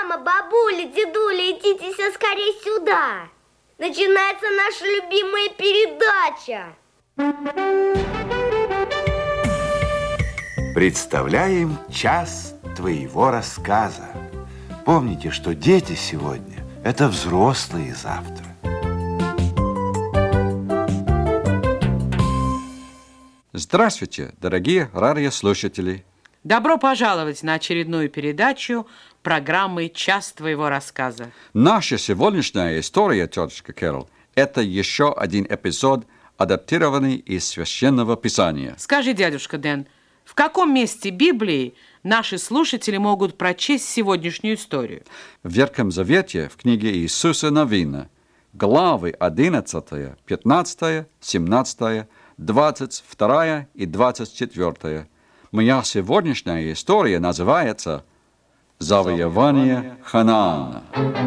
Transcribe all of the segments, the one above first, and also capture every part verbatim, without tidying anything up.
Мама, бабуля, дедуля, идите все скорее сюда. Начинается наша любимая передача. Представляем час твоего рассказа. Помните, что дети сегодня – это взрослые завтра. Здравствуйте, дорогие радиослушатели. Добро пожаловать на очередную передачу программы «Час твоего рассказа». Наша сегодняшняя история, тетушка Кэрол, это еще один эпизод, адаптированный из Священного Писания. Скажи, дядюшка Дэн, в каком месте Библии наши слушатели могут прочесть сегодняшнюю историю? В Ветхом Завете, в книге Иисуса Навина, главы одиннадцатая, пятнадцатая, семнадцатая, двадцать вторая и двадцать четвёртая. Моя сегодняшняя история называется «Завоевание Ханаана».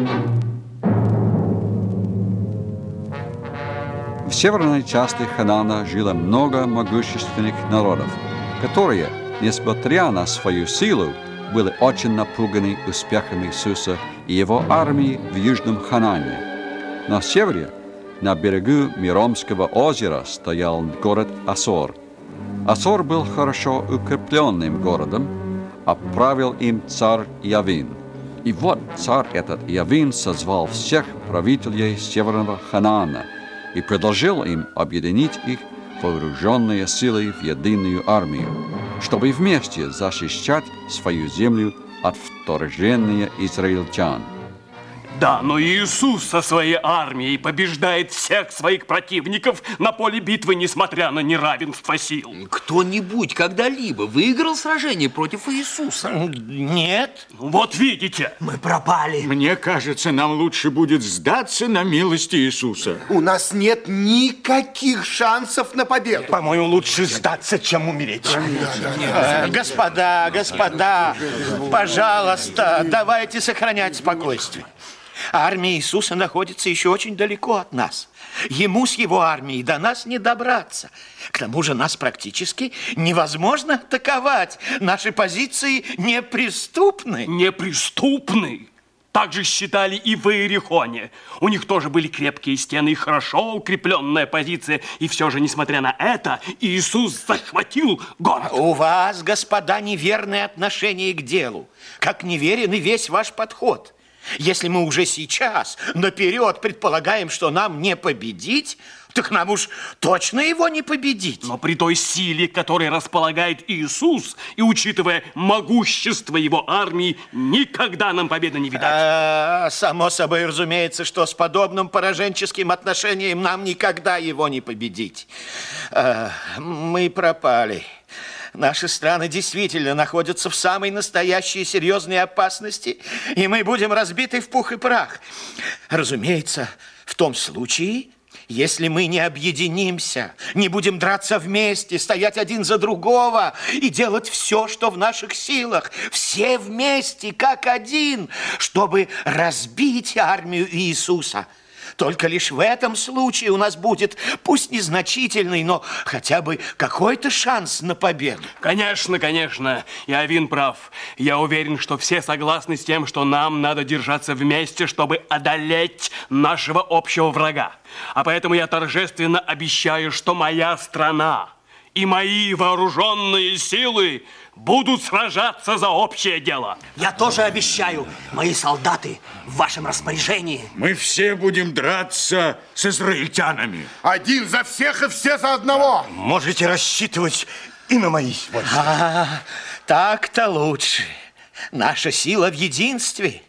В северной части Ханаана жило много могущественных народов, которые, несмотря на свою силу, были очень напуганы успехом Иисуса и его армии в Южном Ханаане. На севере, на берегу Миромского озера, стоял город Асор. Асор был хорошо укрепленным городом, а правил им царь Явин. И вот царь этот Явин созвал всех правителей Северного Ханаана и предложил им объединить их вооруженные силы в единую армию, чтобы вместе защищать свою землю от вторжения израильтян. Да, но Иисус со своей армией побеждает всех своих противников на поле битвы, несмотря на неравенство сил. Кто-нибудь когда-либо выиграл сражение против Иисуса? Нет. Вот видите. Мы пропали. Мне кажется, нам лучше будет сдаться на милость Иисуса. У нас нет никаких шансов на победу. По-моему, лучше сдаться, чем умереть. Э, Господа, господа, пожалуйста, давайте сохранять спокойствие. Армия Иисуса находится еще очень далеко от нас. Ему с его армией до нас не добраться. К тому же нас практически невозможно атаковать. Наши позиции неприступны. Неприступны? Так же считали и в Иерихоне. У них тоже были крепкие стены и хорошо укрепленная позиция. И все же, несмотря на это, Иисус захватил город. У вас, господа, неверное отношение к делу. Как неверен и весь ваш подход. Если мы уже сейчас наперед предполагаем, что нам не победить, так нам уж точно его не победить. Но при той силе, которой располагает Иисус, и учитывая могущество его армии, никогда нам победы не видать. А, само собой разумеется, что с подобным пораженческим отношением нам никогда его не победить. А, мы пропали. Наши страны действительно находятся в самой настоящей серьезной опасности, и мы будем разбиты в пух и прах. Разумеется, в том случае, если мы не объединимся, не будем драться вместе, стоять один за другого и делать все, что в наших силах, все вместе, как один, чтобы разбить армию Иисуса. Только лишь в этом случае у нас будет, пусть незначительный, но хотя бы какой-то шанс на победу. Конечно, конечно, Явин прав. Я уверен, что все согласны с тем, что нам надо держаться вместе, чтобы одолеть нашего общего врага. А поэтому я торжественно обещаю, что моя страна и мои вооруженные силы будут сражаться за общее дело. Я тоже обещаю, мои солдаты в вашем распоряжении. Мы все будем драться с израильтянами. Один за всех и все за одного. Можете рассчитывать и на мои войска. А, так-то лучше. Наша сила в единстве.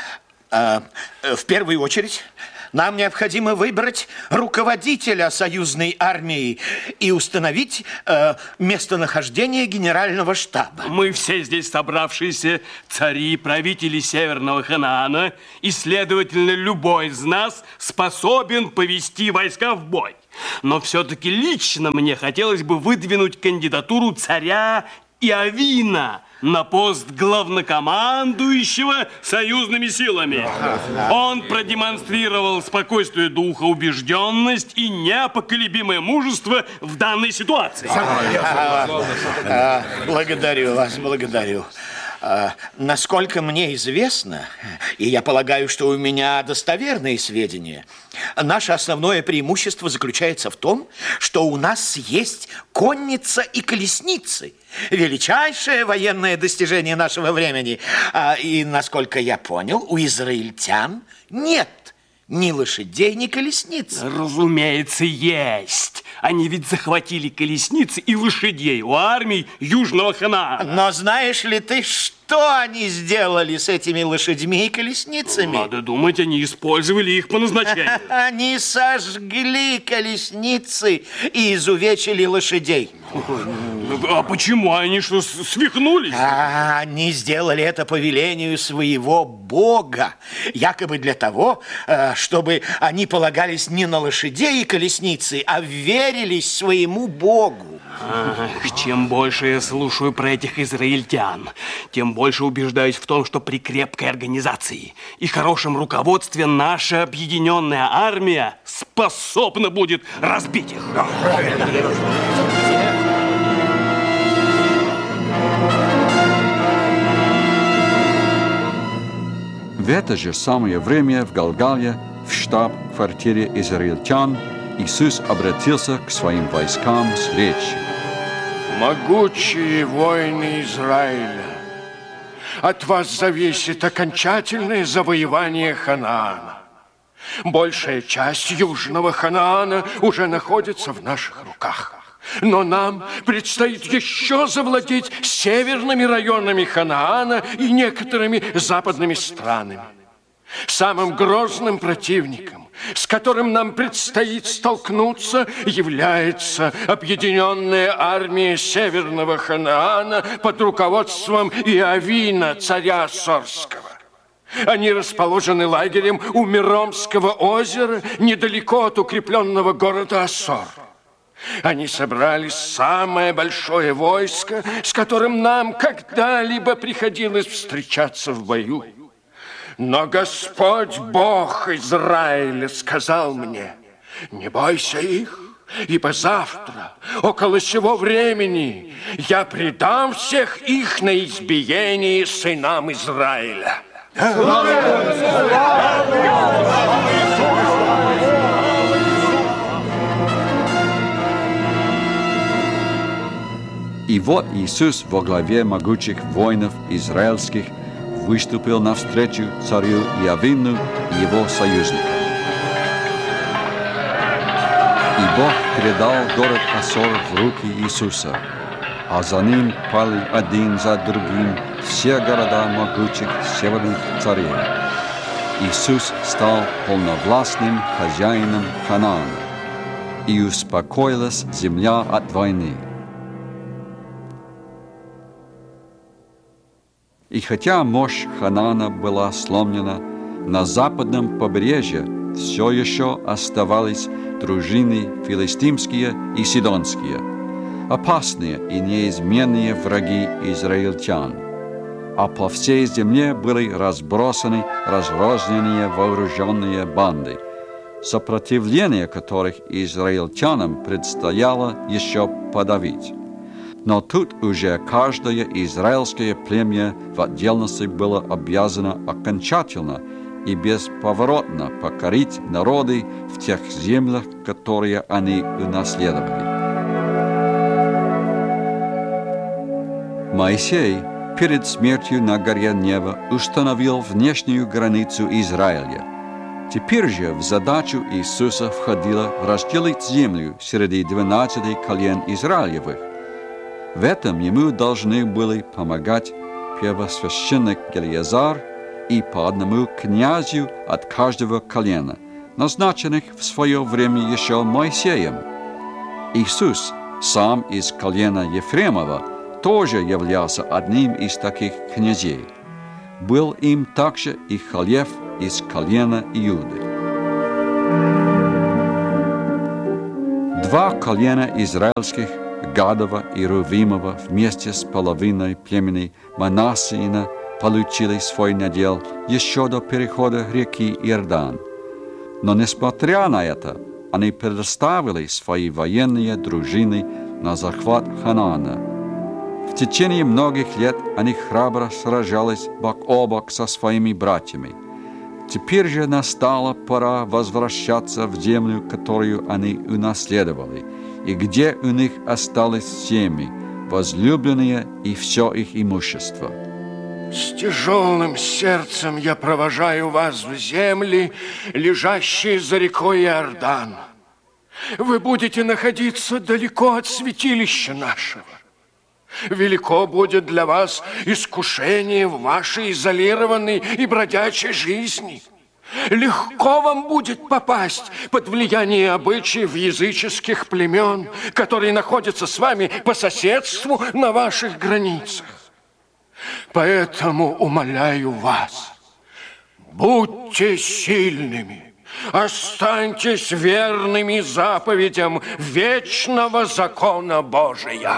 А, в первую очередь, нам необходимо выбрать руководителя союзной армии и установить э, местонахождение генерального штаба. Мы все здесь собравшиеся цари, правители Северного Ханаана, и, следовательно, любой из нас способен повести войска в бой. Но все-таки лично мне хотелось бы выдвинуть кандидатуру царя Явина на пост главнокомандующего союзными силами. Он продемонстрировал спокойствие духа, убежденность и непоколебимое мужество в данной ситуации. Благодарю вас, благодарю. А, насколько мне известно, и я полагаю, что у меня достоверные сведения, наше основное преимущество заключается в том, что у нас есть конница и колесницы. Величайшее военное достижение нашего времени. А, и, насколько я понял, у израильтян нет ни лошадей, ни колесниц. Разумеется, есть. Они ведь захватили колесницы и лошадей у армий Южного Ханаана. Но знаешь ли ты, что они сделали с этими лошадьми и колесницами? Надо думать, они использовали их по назначению. Они сожгли колесницы и изувечили лошадей. А почему? Они что, свихнулись? А, они сделали это по велению своего Бога. Якобы для того, чтобы они полагались не на лошадей и колесницы, а верились своему Богу. Ах, чем больше я слушаю про этих израильтян, тем больше убеждаюсь в том, что при крепкой организации и хорошем руководстве наша объединенная армия способна будет разбить их. В это же самое время в Галгале, в штаб-квартире израильтян, Иисус обратился к своим войскам с речью. Могучие воины Израиля, от вас зависит окончательное завоевание Ханаана. Большая часть Южного Ханаана уже находится в наших руках. Но нам предстоит еще завладеть северными районами Ханаана и некоторыми западными странами. Самым грозным противником, с которым нам предстоит столкнуться, является объединенная армия Северного Ханаана под руководством Иовина, царя Ассорского. Они расположены лагерем у Миромского озера, недалеко от укрепленного города Ассор. Они собрали самое большое войско, с которым нам когда-либо приходилось встречаться в бою. Но Господь, Бог Израиля, сказал мне: не бойся их, ибо завтра, около сего времени, я предам всех их на избиение сынам Израиля. И вот Иисус во главе могучих воинов израильских выступил навстречу царю Иовину и его союзникам. И Бог передал город Ассор в руки Иисуса, а за ним пали один за другим все города могучих северных царей. Иисус стал полновластным хозяином Ханаана, и успокоилась земля от войны. И хотя мощь Ханаана была сломлена, на западном побережье все еще оставались дружины филистимские и сидонские, опасные и неизменные враги израильтян. А по всей земле были разбросаны разрозненные вооруженные банды, сопротивление которых израильтянам предстояло еще подавить. Но тут уже каждое израильское племя в отдельности было обязано окончательно и бесповоротно покорить народы в тех землях, которые они унаследовали. Моисей перед смертью на горе Нева установил внешнюю границу Израиля. Теперь же в задачу Иисуса входило разделить землю среди двенадцати колен Израилевых. В этом ему должны были помогать первосвященник Елиазар и по одному князю от каждого колена, назначенных в свое время еще Моисеем. Иисус, сам из колена Ефремова, тоже являлся одним из таких князей. Был им также и Халев из колена Иуды. Два колена израильских, Гадова и Рувимова, вместе с половиной племени Манассиина получили свой надел еще до перехода реки Иордан. Но, несмотря на это, они предоставили свои военные дружины на захват Ханаана. В течение многих лет они храбро сражались бок о бок со своими братьями. Теперь же настала пора возвращаться в землю, которую они унаследовали, и где у них остались семьи, возлюбленные и все их имущество. С тяжелым сердцем я провожаю вас в земли, лежащие за рекой Иордан. Вы будете находиться далеко от святилища нашего. Велико будет для вас искушение в вашей изолированной и бродячей жизни. Легко вам будет попасть под влияние обычаев языческих племен, которые находятся с вами по соседству на ваших границах. Поэтому умоляю вас, будьте сильными, останьтесь верными заповедям вечного закона Божия.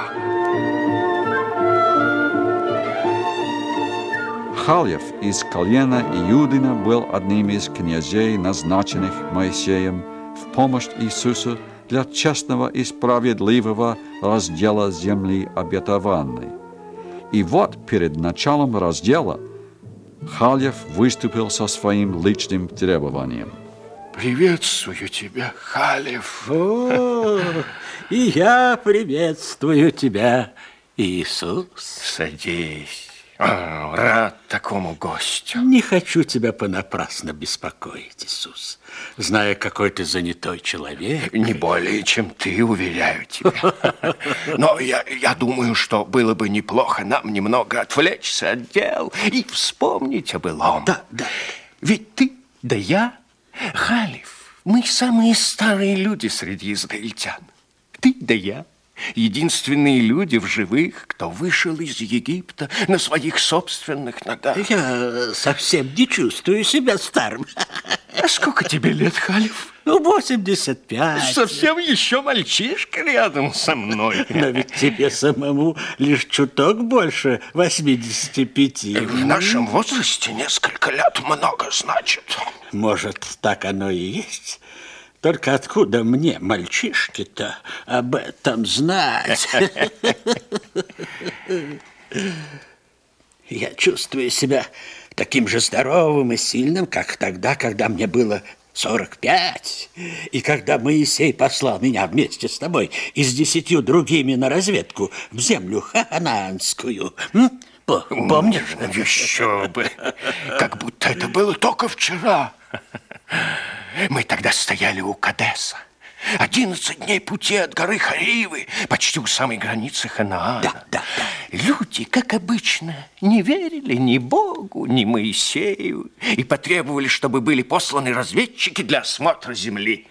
Хальев из колена Иудина был одним из князей, назначенных Моисеем в помощь Иисусу для честного и справедливого раздела земли обетованной. И вот перед началом раздела Хальев выступил со своим личным требованием. Приветствую тебя, Хальев. О, и я приветствую тебя, Иисус. Садись. О, рад такому гостю. Не хочу тебя понапрасно беспокоить, Иисус, зная, какой ты занятой человек. Не более, чем ты, уверяю тебя. Но я, я думаю, что было бы неплохо нам немного отвлечься от дел и вспомнить о былом. Да, да. Ведь ты, да я, Хальев, мы самые старые люди среди израильтян. Ты, да я. Единственные люди в живых, кто вышел из Египта на своих собственных ногах. Я совсем не чувствую себя старым. А сколько тебе лет, Хальев? Ну, восемьдесят пять. Совсем еще мальчишка рядом со мной. Но ведь тебе самому лишь чуток больше восьмидесяти пяти. В нашем возрасте несколько лет много значит. Может, так оно и есть? Только откуда мне, мальчишке-то, об этом знать? Я чувствую себя таким же здоровым и сильным, как тогда, когда мне было сорок пять, и когда Моисей послал меня вместе с тобой и с десятью другими на разведку в землю ханаанскую. Помнишь? Еще бы! Как будто это было только вчера. Мы тогда стояли у Кадеса. Одиннадцать дней пути от горы Харивы, почти у самой границы Ханаана. Да, да, да. Люди, как обычно, не верили ни Богу, ни Моисею и потребовали, чтобы были посланы разведчики для осмотра земли.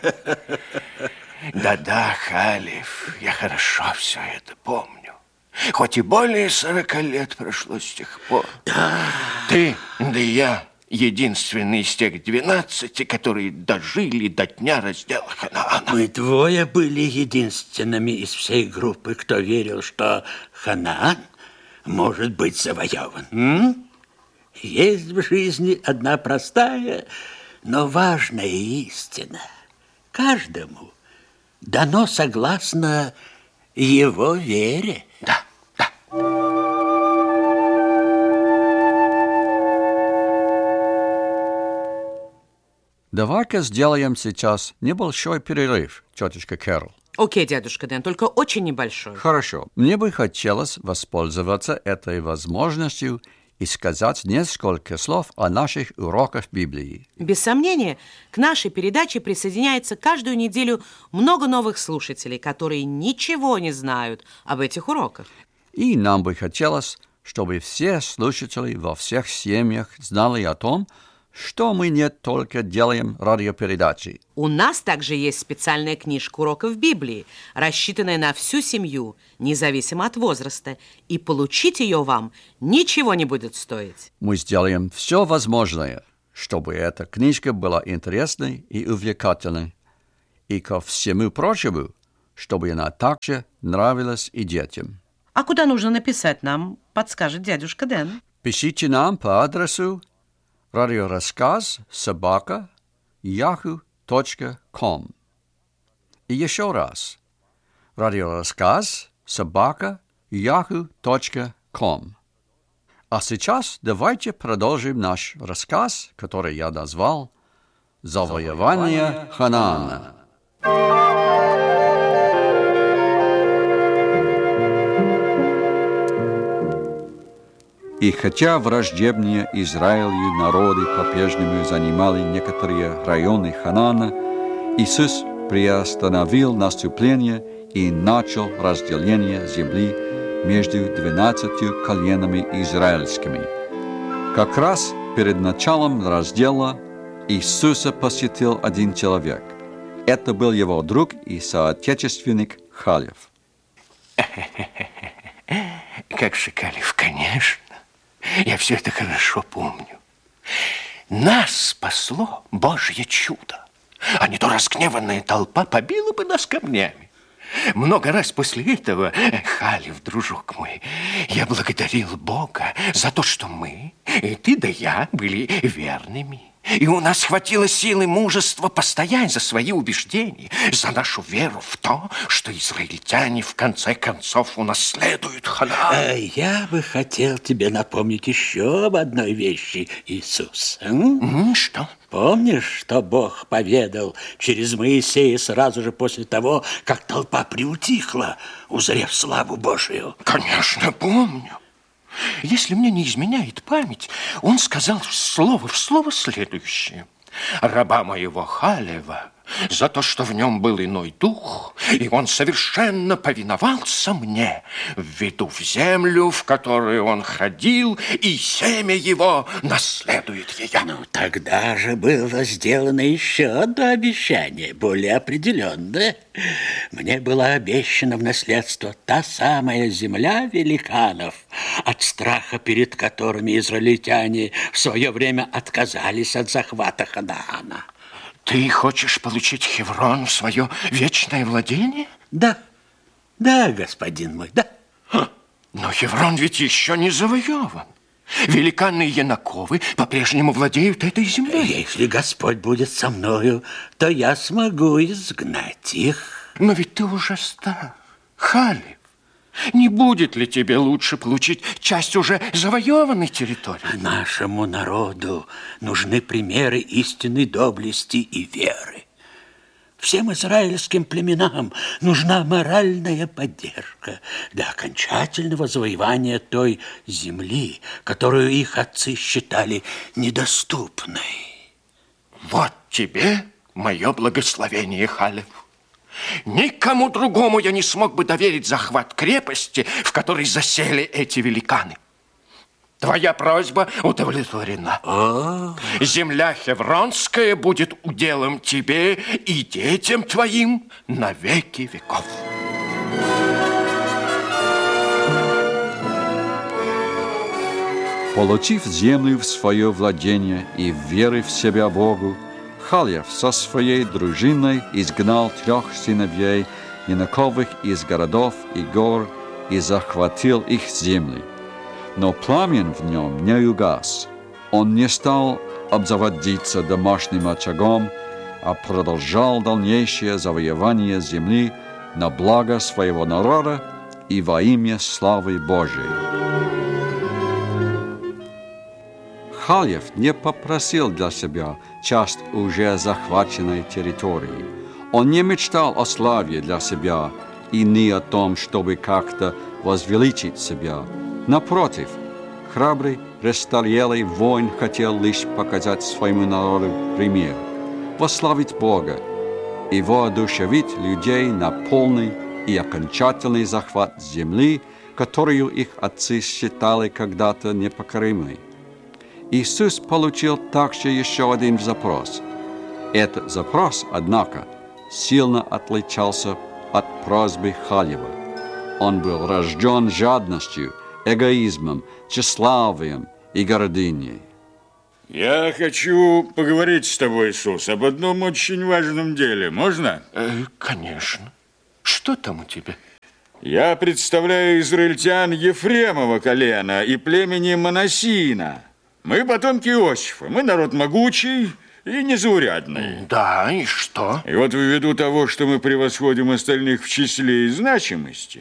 Да-да, Хальев, я хорошо все это помню. Хоть и более сорока лет прошло с тех пор. Да. Ты, да и я. Единственный из тех двенадцати, которые дожили до дня раздела Ханаана. Мы двое были единственными из всей группы, кто верил, что Ханаан может быть завоеван. М? Есть в жизни одна простая, но важная истина. Каждому дано согласно его вере. Да, да. Давай-ка сделаем сейчас небольшой перерыв, тетушка Кэрол. Окей, дядюшка Дэн, только очень небольшой. Хорошо. Мне бы хотелось воспользоваться этой возможностью и сказать несколько слов о наших уроках Библии. Без сомнения, к нашей передаче присоединяется каждую неделю много новых слушателей, которые ничего не знают об этих уроках. И нам бы хотелось, чтобы все слушатели во всех семьях знали о том, что мы не только делаем радиопередачи. У нас также есть специальная книжка уроков Библии, рассчитанная на всю семью, независимо от возраста, и получить ее вам ничего не будет стоить. Мы сделаем все возможное, чтобы эта книжка была интересной и увлекательной, и ко всему прочему, чтобы она также нравилась и детям. А куда нужно написать нам, подскажет дядюшка Дэн. Пишите нам по адресу радиорассказ собака яху точка ком. И еще раз. Радиорассказ собака яху точка ком. А сейчас давайте продолжим наш рассказ, который я назвал «Завоевание Ханаана». И хотя враждебные Израилю народы по-прежнему занимали некоторые районы Ханаана, Иисус приостановил наступление и начал разделение земли между двенадцатью коленами израильскими. Как раз перед началом раздела Иисуса посетил один человек. Это был его друг и соотечественник Халев. Как же, Халев, конечно. Я все это хорошо помню. Нас спасло Божье чудо, а не то разгневанная толпа побила бы нас камнями. Много раз после этого, Халев, дружок мой, я благодарил Бога за то, что мы, и ты да я, были верными. И у нас хватило силы и мужества постоять за свои убеждения, за нашу веру в то, что израильтяне в конце концов унаследуют Ханаан. Я бы хотел тебе напомнить еще об одной вещи, Иисус. М? Что? Помнишь, что Бог поведал через Моисея сразу же после того, как толпа приутихла, узрев славу Божию? Конечно, помню. Если мне не изменяет память, он сказал слово в слово следующее. Раба моего Халева за то, что в нем был иной дух, и он совершенно повиновался мне, введу в землю, в которую он ходил, и семя его наследует ее. Ну, тогда же было сделано еще одно обещание, более определенное. Мне было обещано в наследство та самая земля великанов, от страха перед которыми израильтяне в свое время отказались от захвата Ханаана. Ты хочешь получить Хеврон в свое вечное владение? Да, да, господин мой, да. Но Хеврон ведь еще не завоеван. Великаны и Янаковы по-прежнему владеют этой землей. Если Господь будет со мною, то я смогу изгнать их. Но ведь ты уже стар, Халев. Не будет ли тебе лучше получить часть уже завоеванной территории? Нашему народу нужны примеры истинной доблести и веры. Всем израильским племенам нужна моральная поддержка для окончательного завоевания той земли, которую их отцы считали недоступной. Вот тебе мое благословение, Халев. Никому другому я не смог бы доверить захват крепости, в которой засели эти великаны. Твоя просьба удовлетворена. О. Земля Хевронская будет уделом тебе и детям твоим на веки веков. Получив землю в свое владение и верой в себя Богу, Халев со своей дружиной изгнал трех сыновей Янаковых из городов и гор и захватил их земли. Но пламен в нем не угас. Он не стал обзаводиться домашним очагом, а продолжал дальнейшее завоевание земли на благо своего народа и во имя славы Божией. Халев не попросил для себя часть уже захваченной территории. Он не мечтал о славе для себя и не о том, чтобы как-то возвеличить себя. Напротив, храбрый, престарелый воин хотел лишь показать своему народу пример, восславить Бога и воодушевить людей на полный и окончательный захват земли, которую их отцы считали когда-то непокоримой. Иисус получил также еще один запрос. Этот запрос, однако, сильно отличался от просьбы Халева. Он был рожден жадностью, эгоизмом, тщеславием и гордыней. Я хочу поговорить с тобой, Иисус, об одном очень важном деле. Можно? Э, конечно. Что там у тебя? Я представляю израильтян Ефремова колена и племени Манасина. Мы потомки Иосифа, мы народ могучий и незаурядный. Да, и что? И вот ввиду того, что мы превосходим остальных в числе и значимости,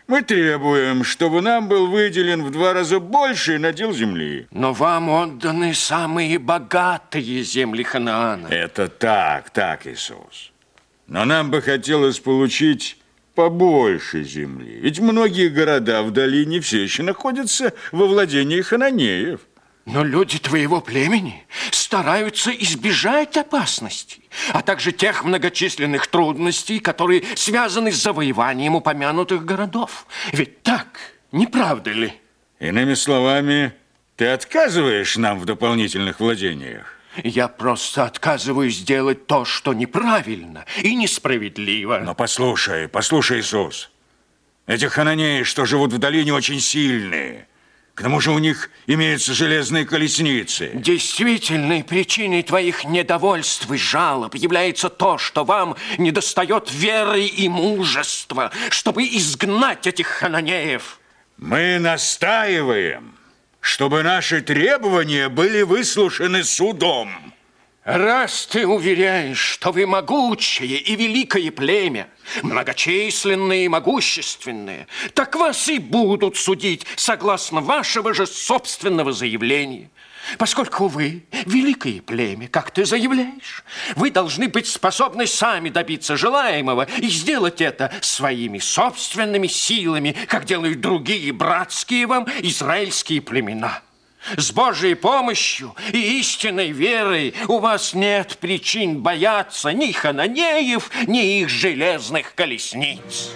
Мы требуем, чтобы нам был выделен в два раза больше надел земли. Но вам отданы самые богатые земли Ханаана. Это так, так, Иисус. Но нам бы хотелось получить побольше земли. Ведь многие города в долине все еще находятся во владении хананеев. Но люди твоего племени стараются избежать опасностей, а также тех многочисленных трудностей, которые связаны с завоеванием упомянутых городов. Ведь так, не правда ли? Иными словами, ты отказываешь нам в дополнительных владениях? Я просто отказываюсь делать то, что неправильно и несправедливо. Но послушай, послушай, Иисус. Эти хананеи, что живут в долине, очень сильные. К тому же у них имеются железные колесницы. Действительной причиной твоих недовольств и жалоб является то, что вам недостает веры и мужества, чтобы изгнать этих хананеев. Мы настаиваем, чтобы наши требования были выслушаны судом. Раз ты уверяешь, что вы могучее и великое племя, многочисленные и могущественные, так вас и будут судить согласно вашего же собственного заявления. Поскольку вы великое племя, как ты заявляешь, вы должны быть способны сами добиться желаемого и сделать это своими собственными силами, как делают другие братские вам израильские племена. С Божьей помощью и истинной верой у вас нет причин бояться ни хананеев, ни их железных колесниц.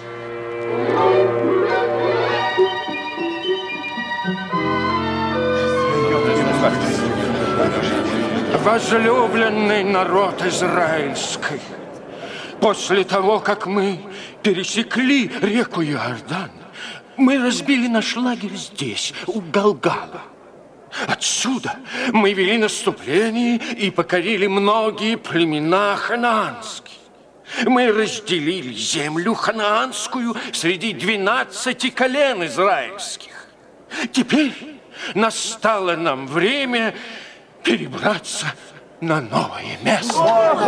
Возлюбленный народ израильский, после того, как мы пересекли реку Иордан, мы разбили наш лагерь здесь, у Галгала. Отсюда мы вели наступление и покорили многие племена ханаанские. Мы разделили землю ханаанскую среди двенадцати колен израильских. Теперь настало нам время перебраться на новое место.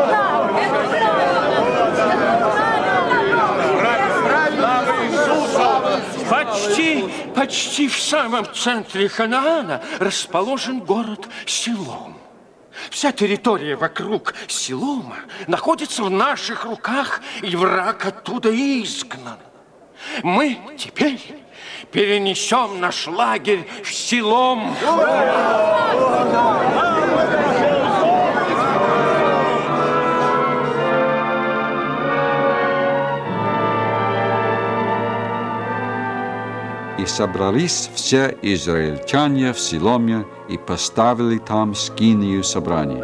Почти, почти в самом центре Ханаана расположен город Силом. Вся территория вокруг Силома находится в наших руках, и враг оттуда изгнан. Мы теперь перенесем наш лагерь в Силом. И собрались все израильтяне в Силоме и поставили там скинию собрания.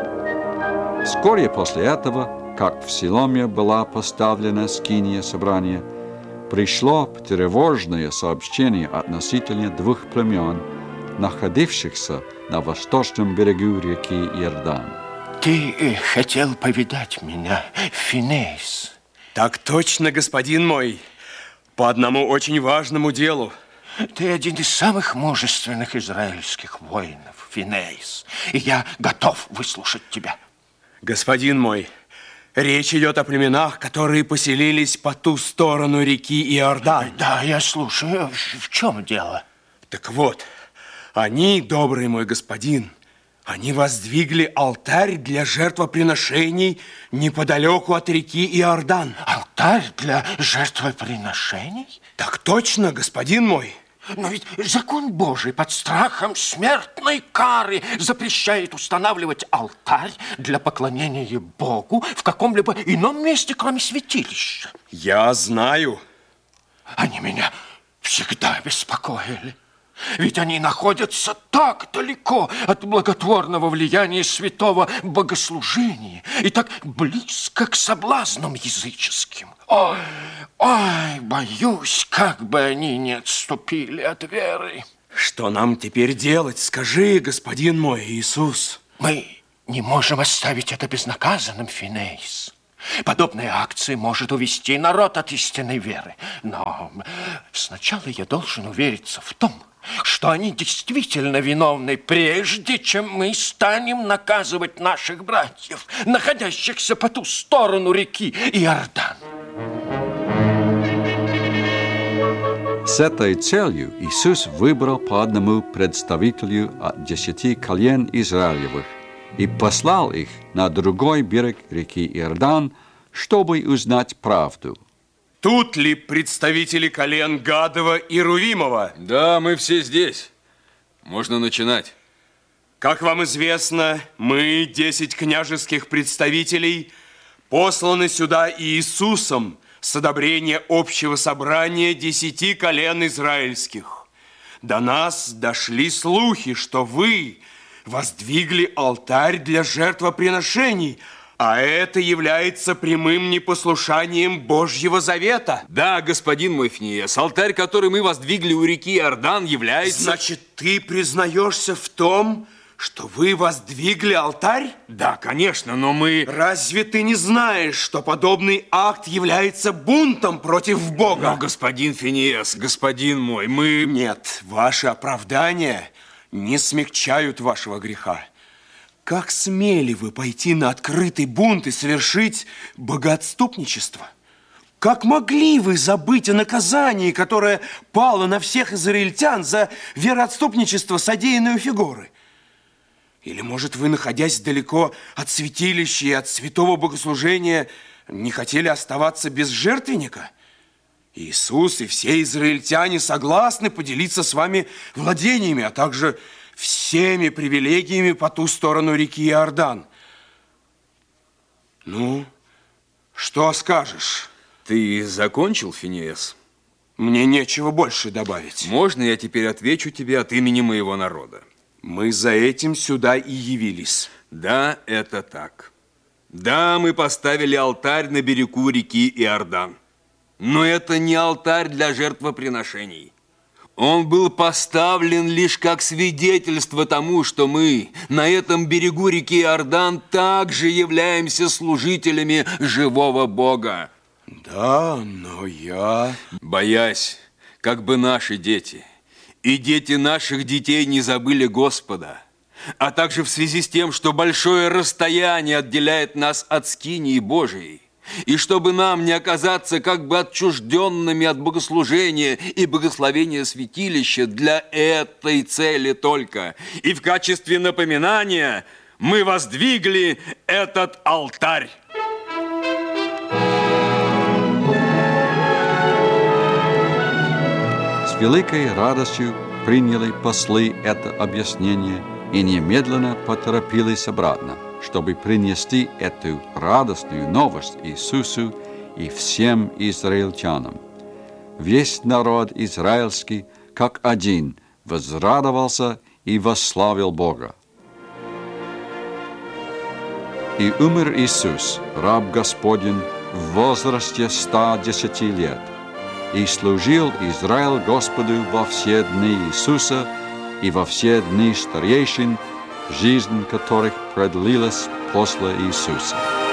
Вскоре после этого, как в Силоме была поставлена скиния собрания, пришло тревожное сообщение относительно двух племен, находившихся на восточном берегу реки Иордан. Ты хотел повидать меня, Финеис? Так точно, господин мой. По одному очень важному делу. Ты один из самых мужественных израильских воинов, Финеис, и я готов выслушать тебя. Господин мой, речь идет о племенах, которые поселились по ту сторону реки Иордан. Да, я слушаю. В чем дело? Так вот, они, добрый мой господин, они воздвигли алтарь для жертвоприношений неподалеку от реки Иордан. Алтарь для жертвоприношений? Так точно, господин мой. Но ведь закон Божий под страхом смертной кары запрещает устанавливать алтарь для поклонения Богу в каком-либо ином месте, кроме святилища. Я знаю. Они меня всегда беспокоили. Ведь они находятся так далеко от благотворного влияния святого богослужения и так близко к соблазнам языческим. Ой, ой, боюсь, как бы они не отступили от веры. Что нам теперь делать? Скажи, господин мой Иисус. Мы не можем оставить это безнаказанным, Финеис. Подобная акция может увести народ от истинной веры. Но сначала я должен увериться в том, что они действительно виновны, прежде чем мы станем наказывать наших братьев, находящихся по ту сторону реки Иордан. С этой целью Иисус выбрал по одному представителю от десяти колен Израилевых и послал их на другой берег реки Иордан, чтобы узнать правду. Тут ли представители колен Гадова и Рувимова? Да, мы все здесь. Можно начинать. Как вам известно, мы, десять княжеских представителей, посланы сюда Иисусом с одобрения общего собрания десяти колен израильских. До нас дошли слухи, что вы воздвигли алтарь для жертвоприношений, а это является прямым непослушанием Божьего Завета. Да, господин мой Финиес, алтарь, который мы воздвигли у реки Иордан, является... Значит, ты признаешься в том, что вы воздвигли алтарь? Да, конечно, но мы... Разве ты не знаешь, что подобный акт является бунтом против Бога? Но, господин Финиес, господин мой, мы... Нет, ваши оправдания не смягчают вашего греха. Как смели вы пойти на открытый бунт и совершить богоотступничество? Как могли вы забыть о наказании, которое пало на всех израильтян за вероотступничество, содеянное у Фигоры? Или, может, вы, находясь далеко от святилища и от святого богослужения, не хотели оставаться без жертвенника? Иисус и все израильтяне согласны поделиться с вами владениями, а также всеми привилегиями по ту сторону реки Иордан. Ну, что скажешь? Ты закончил, Финиес? Мне нечего больше добавить. Можно я теперь отвечу тебе от имени моего народа? Мы за этим сюда и явились. Да, это так. Да, мы поставили алтарь на берегу реки Иордан. Но это не алтарь для жертвоприношений. Он был поставлен лишь как свидетельство тому, что мы на этом берегу реки Иордан также являемся служителями живого Бога. Да, но я... Боясь, как бы наши дети и дети наших детей не забыли Господа, а также в связи с тем, что большое расстояние отделяет нас от скинии Божией, и чтобы нам не оказаться как бы отчужденными от богослужения и благословения святилища для этой цели только, и в качестве напоминания мы воздвигли этот алтарь. С великой радостью приняли послы это объяснение и немедленно поторопились обратно, чтобы принести эту радостную новость Иисусу и всем израильтянам. Весь народ израильский, как один, возрадовался и восславил Бога. И умер Иисус, раб Господень, в возрасте ста десяти лет, и служил Израиль Господу во все дни Иисуса и во все дни старейшин, жизнь которых продлилась после Иисуса.